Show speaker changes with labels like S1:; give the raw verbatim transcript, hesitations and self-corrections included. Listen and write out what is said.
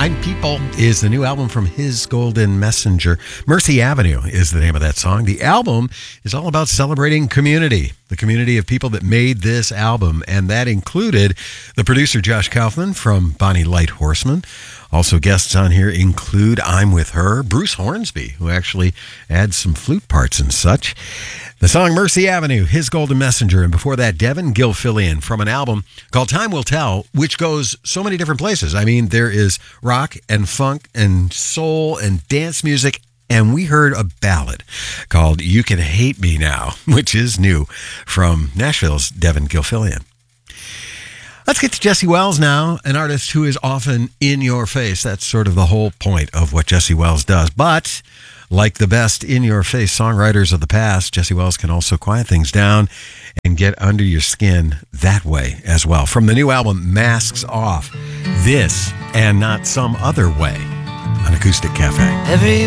S1: I'm People is the new album from His Golden Messenger. Mercy Avenue is the name of that song. The album is all about celebrating community, the community of people that made this album, and that included the producer Josh Kaufman from Bonnie Light Horseman. Also guests on here include I'm With Her, Bruce Hornsby, who actually adds some flute parts and such. The song Mercy Avenue, His Golden Messenger, and before that, Devin Gilfillian from an album called Time Will Tell, which goes so many different places. I mean, there is rock and funk and soul and dance music, and we heard a ballad called You Can Hate Me Now, which is new from Nashville's Devin Gilfillian. Let's get to Jesse Wells now, an artist who is often in your face. That's sort of the whole point of what Jesse Wells does. But like the best in-your-face songwriters of the past, Jesse Wells can also quiet things down and get under your skin that way as well. From the new album, Masks Off, this and Not Some Other Way on Acoustic Cafe.
S2: Every